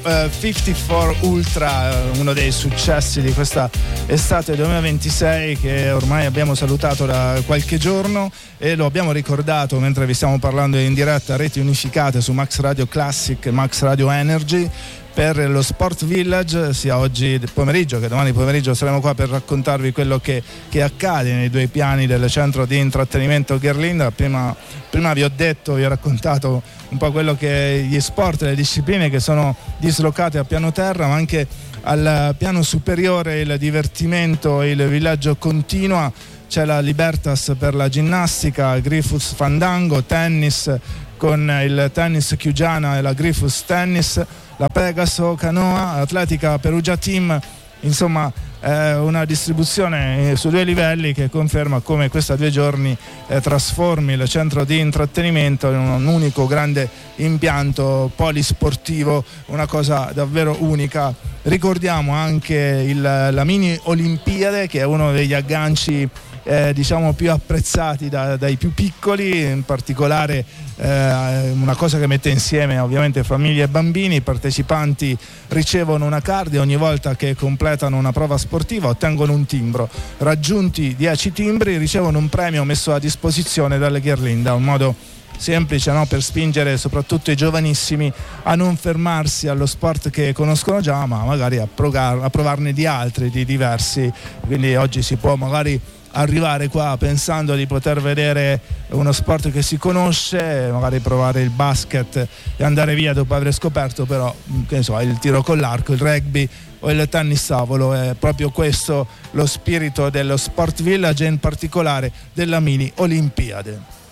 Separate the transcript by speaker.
Speaker 1: 54 Ultra, uno dei successi di questa estate 2026 che ormai abbiamo salutato da qualche giorno e lo abbiamo ricordato mentre vi stiamo parlando in diretta a reti unificate su Max Radio Classic e Max Radio Energy per lo Sport Village, sia oggi pomeriggio che domani pomeriggio saremo qua per raccontarvi quello che accade nei due piani del centro di intrattenimento Gherlinda. Prima vi ho raccontato un po' quello che gli sport, le discipline che sono dislocate a piano terra, ma anche al piano superiore il divertimento, il villaggio continua. C'è la Libertas per la ginnastica, Grifus Fandango, tennis con il tennis Chiugiana e la Grifus Tennis, la Pegaso Canoa, Atletica Perugia Team, insomma una distribuzione su due livelli che conferma come questa 2 giorni trasformi il centro di intrattenimento in un unico grande impianto polisportivo, una cosa davvero unica. Ricordiamo anche la mini Olimpiade, che è uno degli agganci diciamo più apprezzati dai più piccoli, in particolare una cosa che mette insieme ovviamente famiglie e bambini. I partecipanti ricevono una card e ogni volta che completano una prova sportiva ottengono un timbro. Raggiunti 10 timbri ricevono un premio messo a disposizione dalle Gherlinda, un modo semplice, no? Per spingere soprattutto i giovanissimi a non fermarsi allo sport che conoscono già, ma magari a provarne di altri, di diversi. Quindi oggi si può magari arrivare qua pensando di poter vedere uno sport che si conosce, magari provare il basket e andare via dopo aver scoperto però, che ne so, il tiro con l'arco, il rugby o il tennis tavolo. È proprio questo lo spirito dello Sport Village e in particolare della mini Olimpiade.